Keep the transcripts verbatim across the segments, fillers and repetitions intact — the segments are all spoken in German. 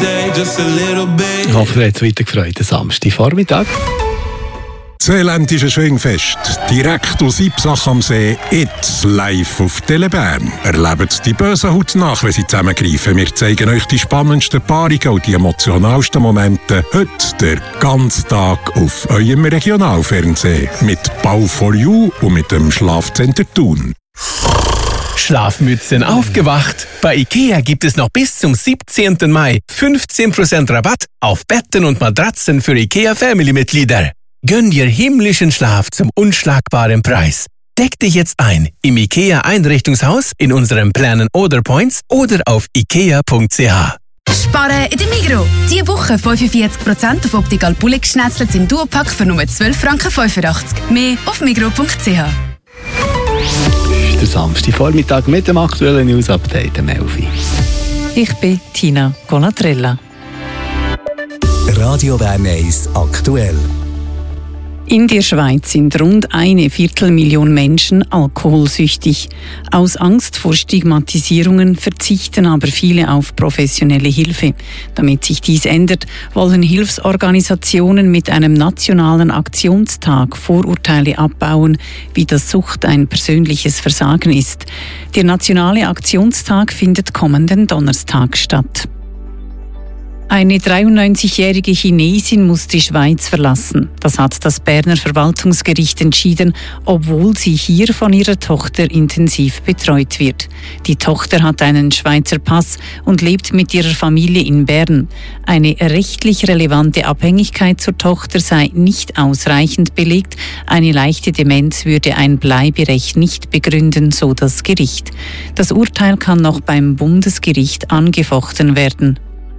stay just a little bit. Ich hoffe, ihr habt es weiter gefreut, am Samstagvormittag. Das Seeländische Schwingfest, direkt aus Ipsach am See, jetzt live auf Telebern. Erlebt die bösen Haut nach, wenn sie zusammengreifen. Wir zeigen euch die spannendsten Paarungen und die emotionalsten Momente. Heute der ganze Tag auf eurem Regionalfernsehen. Mit Bau for You und mit dem Schlafcenter Thun. Schlafmützen aufgewacht. Bei IKEA gibt es noch bis zum siebzehnten Mai fünfzehn Prozent Rabatt auf Betten und Matratzen für IKEA Family-Mitglieder. Gönn dir himmlischen Schlaf zum unschlagbaren Preis. Deck dich jetzt ein im IKEA Einrichtungshaus, in unseren Planen oder Points oder auf ikea punkt c h. Sparen in der Migros. Diese Woche fünfundvierzig Prozent auf Optical Bullig Schnetzlets im Duopack für nur zwölf Franken fünfundachtzig. Mehr auf migros punkt c h. Der Samstagvormittag mit dem aktuellen News-Update am elf Uhr. Ich bin Tina Conatrella. Radio Bern eins aktuell. In der Schweiz sind rund eine Viertelmillion Menschen alkoholsüchtig. Aus Angst vor Stigmatisierungen verzichten aber viele auf professionelle Hilfe. Damit sich dies ändert, wollen Hilfsorganisationen mit einem nationalen Aktionstag Vorurteile abbauen, wie das Sucht ein persönliches Versagen ist. Der nationale Aktionstag findet kommenden Donnerstag statt. Eine dreiundneunzigjährige Chinesin muss die Schweiz verlassen. Das hat das Berner Verwaltungsgericht entschieden, obwohl sie hier von ihrer Tochter intensiv betreut wird. Die Tochter hat einen Schweizer Pass und lebt mit ihrer Familie in Bern. Eine rechtlich relevante Abhängigkeit zur Tochter sei nicht ausreichend belegt. Eine leichte Demenz würde ein Bleiberecht nicht begründen, so das Gericht. Das Urteil kann noch beim Bundesgericht angefochten werden.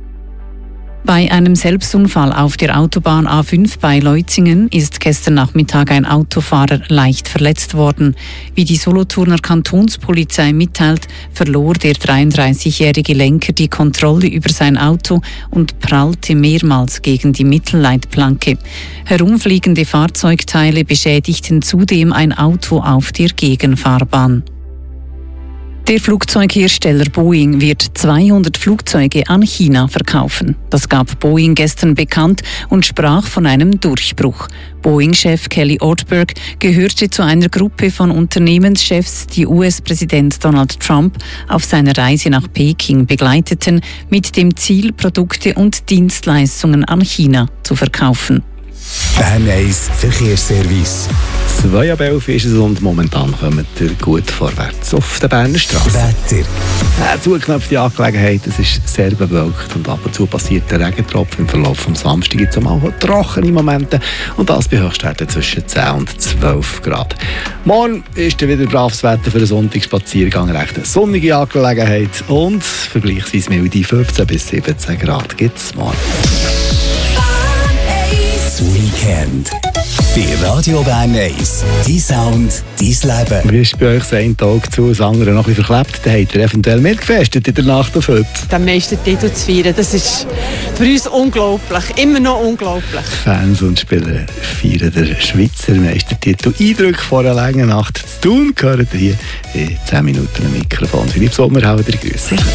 Bei einem Selbstunfall auf der Autobahn A fünf bei Leutzingen ist gestern Nachmittag ein Autofahrer leicht verletzt worden. Wie die Solothurner Kantonspolizei mitteilt, verlor der dreiunddreißigjährige Lenker die Kontrolle über sein Auto und prallte mehrmals gegen die Mittelleitplanke. Herumfliegende Fahrzeugteile beschädigten zudem ein Auto auf der Gegenfahrbahn. Der Flugzeughersteller Boeing wird zweihundert Flugzeuge an China verkaufen. Das gab Boeing gestern bekannt und sprach von einem Durchbruch. Boeing-Chef Kelly Ortberg gehörte zu einer Gruppe von Unternehmenschefs, die U S-Präsident Donald Trump auf seiner Reise nach Peking begleiteten, mit dem Ziel, Produkte und Dienstleistungen an China zu verkaufen. Bern eins Verkehrsservice. zwei ab elf ist es und momentan kommt ihr gut vorwärts auf der Berner Straße. Wetter. Eine zugeknöpfte Angelegenheit, es ist sehr bewölkt und ab und zu passiert der Regentropfen. Im Verlauf des Samstags gibt es auch mal trockene Momente und das bei Höchstwerten zwischen zehn und zwölf Grad. Morgen ist dann wieder braves Wetter für einen Sonntagsspaziergang, recht eine sonnige Angelegenheit und vergleichsweise milde fünfzehn bis siebzehn Grad gibt es morgen. Das Weekend. Bei Radio Bern eins. Dein Sound, dein Leben. Wie ist bei euch ein Tag zu, das andere noch ein bisschen verklebt? Dann habt ihr eventuell mehr gefestet in der Nacht auf heute. Den Meistertitel zu feiern, das ist für uns unglaublich. Immer noch unglaublich. Fans und Spieler feiern den Schweizer Meistertitel. Eindrücke vor einer langen Nacht zu tun, gehört hier in zehn Minuten am Mikrofon. Philipp Sommer, auch wieder grüßen.